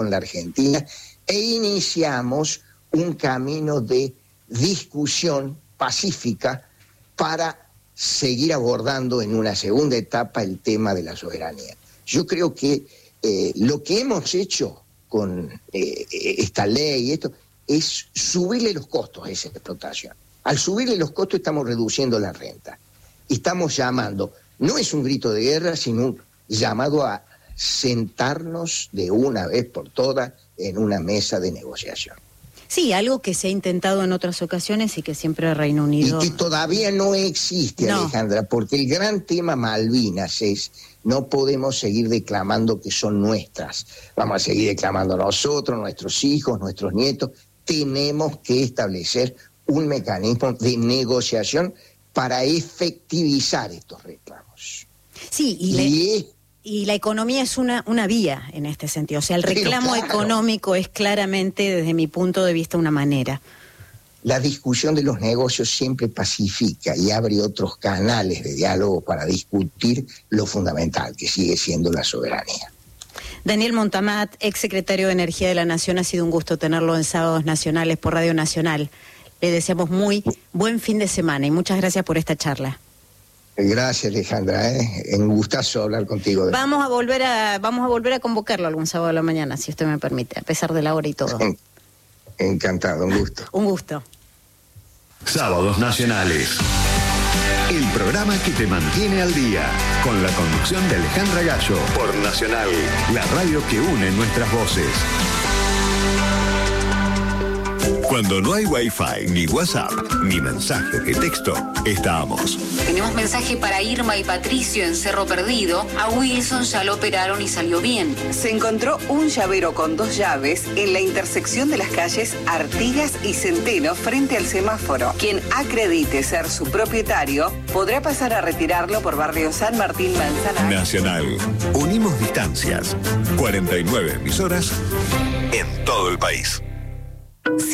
en la Argentina e iniciamos un camino de discusión pacífica para seguir abordando en una segunda etapa el tema de la soberanía. Yo creo que lo que hemos hecho con esta ley y esto es subirle los costos a esa explotación. Al subirle los costos estamos reduciendo la renta. Estamos llamando, no es un grito de guerra, sino un llamado a sentarnos de una vez por todas en una mesa de negociación. Sí, algo que se ha intentado en otras ocasiones y que siempre Reino Unido... Y que todavía no existe, no. Alejandra, porque el gran tema Malvinas es, no podemos seguir declamando que son nuestras. Vamos a seguir declamando nosotros, nuestros hijos, nuestros nietos. Tenemos que establecer un mecanismo de negociación para efectivizar estos reclamos. Sí, y la economía es una vía en este sentido. O sea, el reclamo económico es claramente, desde mi punto de vista, una manera. La discusión de los negocios siempre pacifica y abre otros canales de diálogo para discutir lo fundamental, que sigue siendo la soberanía. Daniel Montamat, exsecretario de Energía de la Nación, ha sido un gusto tenerlo en Sábados Nacionales por Radio Nacional. Le deseamos muy buen fin de semana y muchas gracias por esta charla. Gracias, Alejandra, un gustazo hablar contigo. Vamos a volver a convocarlo algún sábado de la mañana, si usted me permite, a pesar de la hora y todo. Encantado, un gusto. Un gusto. Sábados Nacionales. El programa que te mantiene al día, con la conducción de Alejandra Gallo, por Nacional, la radio que une nuestras voces. Cuando no hay Wi-Fi, ni WhatsApp, ni mensaje de texto, estamos. Tenemos mensaje para Irma y Patricio en Cerro Perdido. A Wilson ya lo operaron y salió bien. Se encontró un llavero con 2 llaves en la intersección de las calles Artigas y Centeno frente al semáforo. Quien acredite ser su propietario podrá pasar a retirarlo por barrio San Martín Manzanares. Nacional. Unimos distancias. 49 emisoras en todo el país.